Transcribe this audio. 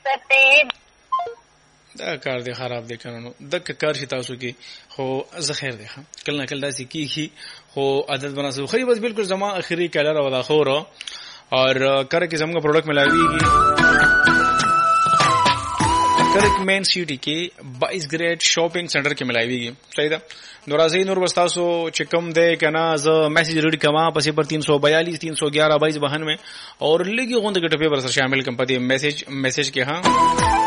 دا کار دی خراب دی کنه. دک کار شي تاسو کې خو زه خیر دی کله نه کله داسې کیږي خو عادت بناسو خو بس بالکل زما اخري کلر ولا خورو اور کر کې زموږ پروډکټ ملاويږي کرک مین سیټي کې 22 گریډ شاپینګ سنټر کې ملاويږي. صحیح ده. نور ازي نور وستاسو چې کوم دی کنه ز میسج ریډ کما پسې پر 342 311 22 92 اور لګي غوند کې ټپه پر شامل کم پدې میسج کې. ها